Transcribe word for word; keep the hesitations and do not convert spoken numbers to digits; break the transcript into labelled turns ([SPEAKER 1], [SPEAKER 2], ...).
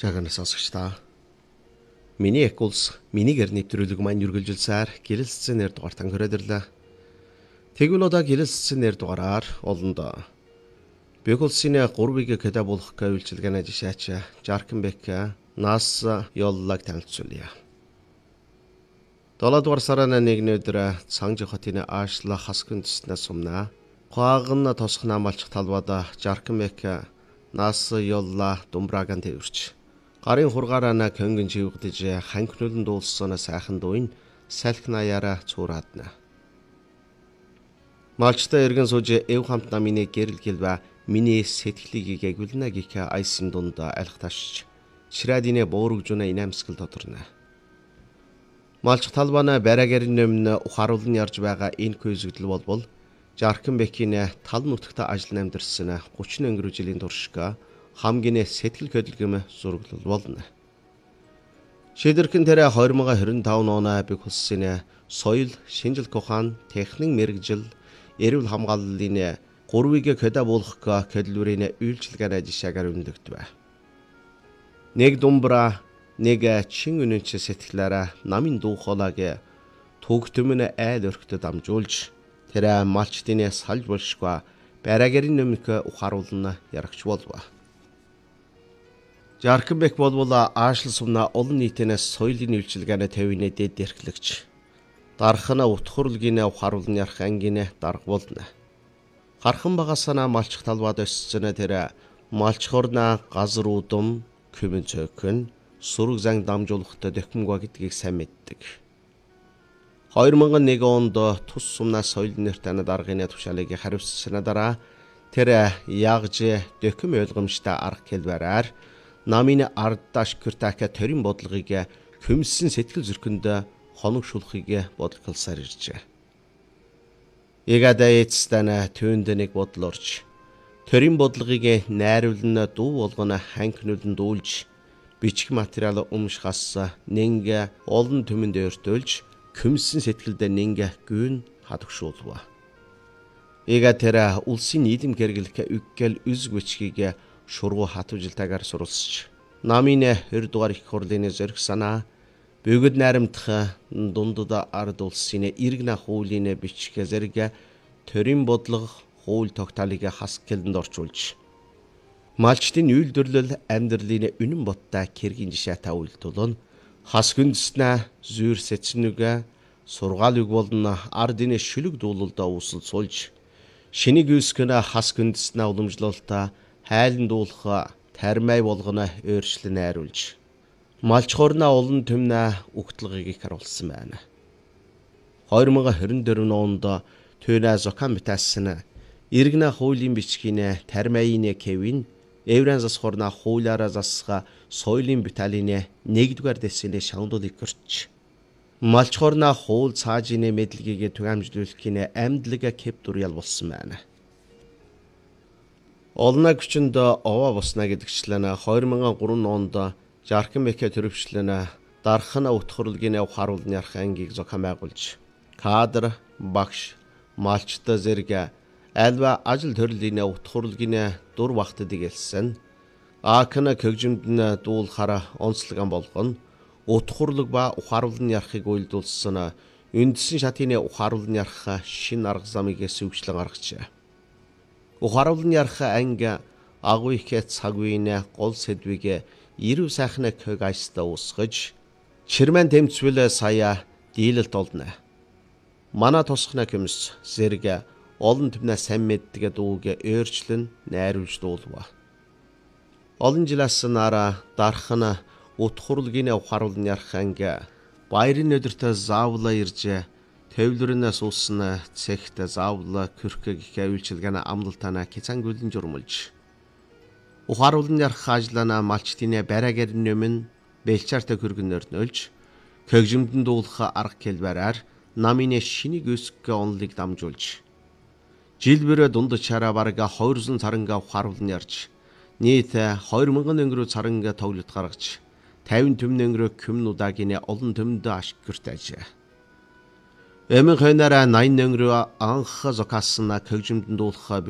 [SPEAKER 1] Жаганаас асагчдаа. Миний эх улс миний гэр нэвтрүүлэг маань үргэлжилсээр гэрэлцсэн нэр дугаар тангөрөөдөрлөө. Тэгвэл одоо гэрэлцсэн нэр дугаараар олондоо. Бэх улсын гурвыг кэдэ болох гэвэлчилгэнэ жишээч Жаркенбек нас ёллаг танилцуулъя. долоодугаар сарын нэгний өдөр Цанжи хотын аашла хаскүндэснэ сумна гаагна тосхна малчих талбада Жаркенбек нас ёлла думбраган тэрч гарын хургаараа көнгөн живгдэж ханхнуулан дуулсан сайхан дуйн салхинаяара цуураадна. Малчтай эргэн сууж эв хамт намын гэрэл гэлбэ миний сэтгэлийг эгүүлнэ гэх айсын дунд айлхташ чирадине боорогжуна инамскал тодорно. Малч талбана барагарын нөмн ухааруулн ярьж байгаа энэ күйзэгдэл болбол Жаркенбекийн тал нутагта ажил намдэрсэн гучин өнгөрөө жилийн туршга хамгийн сэтгэл хөдлөм зураглал болно. Шийдэрхэн тэр две тысячи двадцать пять оны бэх улсын соёл, шинжилгээ ухаан, техник мэрэгжил, эрүүл хамгааллын гурвыг кэдэ болох кэдлүүрийн үйлчилгээний жишээгээр үнэлэгдэв. Нэг думбра, нэг чин үнэнч сэтгэлээрээ намын дуу хоолойг төгтөмн айл өрхтөд амжуулж тэр малчдын салж болшгүй барагарын нөмнө ухааруулна ярагч болов. Жаркенбек болвол аашил сумна олон нийтийн соёлын үйлчилгээний тавины дэд эрхлэгч. Дархана утхурлгийн ухааруулн ярах ангийн дарга болно. Хархан багасана малчих талбад өссөн тэр малчхорна газар удам küмэн цөөхөн сураг зан дамжуулахтай дөхмгөө гэдгийг сайн мэддэг. две тысячи один онд тус сумна соёл нэртэй даргын тушаалыг хариуцсаны дараа тэр ягж дөхм ойлгомжтой арга хэлбэрээр намын ардаш кертака төрийн бодлогыг хөмсөн сэтгэл зүрхэнд хоногшуулахыг бодлоголсаар иржээ. Эгадайцтана түүнд нэг бодол орж төрийн бодлогыг найруулна дуу болгоно ханхнуулан дуулж бичих материал өмшхас нэнгэ олон түмэнд өртөөлж хөмсөн сэтгэлд нэнгэ гүн хадагшуулва. Эга тэр улсын нийгэм гэргэлэх үггэл үз гүчгийг шургуу хатвжилтаагаар суралцж намын хоёр дугаар их хурлын зориг санаа бүгд найрамдах дундад ард улсын иргэнэ хуулийн бичих зэрэг төрийн бодлого хууль тогтоолыг хас гэлэнд орчуулж малчдын үйлдвэрлэл амьдралын үнэн боттой кэргийн жишээтэй үйлдэлэн хас гүндэснэ зүйр сэцнүгэ сургаалыг болно ардын шүлэг дуулалдаа усал суулж шинийг үскэнэ хас гүндэснэ уламжлалтаа хайлан дуулах тармай болгоно өөрчлөн найруулж малчхорна олон түмнэ угтлагыг харуулсан байна. две тысячи двадцать четыре онд түүнэ зокан битаасна иргэнэ хуулийн бичгийн тармайны кевин эврэн засхорна хуулиараа засга соёлын биталины нэгдүгээр дэсний шагналыг гэрч малчхорна хуул цаажины мэдлэгийг түгээмжлүүлэхийн амьдлага кептур ял болсон байна. Олна хүчинд овоо боснаа гэдгчлэн две тысячи три онд Жаркенбек төрөвчлэн дархана утхурлгийн ухааруулны ярах ангийг зохион байгуулж кадр, багш, малчтай зэрэг альва ажил төрлийн утхурлгийн дур багтдыг элсэн аакна көгжимд нь дуулахаар онцлогон болгоно утхурлаг ба ухааруулны ярахыг үйлдүүлсэн үндсэн шатны ухааруулны ярах шин арга замыг сүвчлэн гаргажээ. Ухааруулны ярах анги агуу их цаг үеийн гол сэдвийг ирүү сайхны кэг айста усгаж чирмэн тэмцвэл сая дийлэлт олно. Мана тосхна көмс зэрэг олон түмнэ сайн мэддэг дууг өөрчлөн найруулж дуулва. Олон жилээс нара дархана утхурлгийн ухааруулны ярах анги баярын өдөртөө заавла ирж төвлөрнөөс uuсан цэгт заавла көрхөг их үйлчилгээний амлалтаа кицангүлэн журмулж ухааруулны ярах ажлаа малчдын барагарын нөмн бэлчаартай хөргөнөөр нөлж көгжимдэн дуулах арга хэлбэрээр намын шинийг өсгөх онлыг дамжуулж жилбэр дунд чараа барга two thousand царанга ухааруулны ярж нийт two thousand өнгөрөө царанга тоглолт гаргаж fifty түмэн өнгөрөө кюмнудагийн олон төмөнд ашигтайж Эмэн хойнараа ninety өнгөрөө анх зокаасна көгжимдэн дуулах